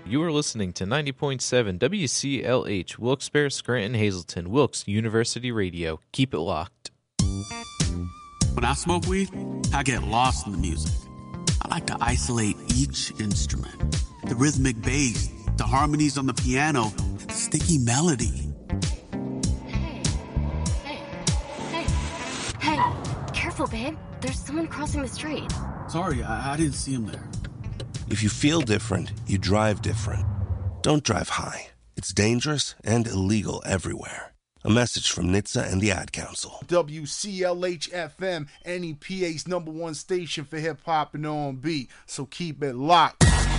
You are listening to 90.7 WCLH, Wilkes-Barre, Scranton, Hazleton, Wilkes University Radio. Keep it locked. When I smoke weed, I get lost in the music. I like to isolate each instrument. The rhythmic bass, the harmonies on the piano, the sticky melody. Hey, careful, babe. There's someone crossing the street. Sorry, I didn't see him there. If you feel different, you drive different. Don't drive high. It's dangerous and illegal everywhere. A message from NHTSA and the Ad Council. WCLH-FM, NEPA's #1 station for hip-hop and R&B. So keep it locked.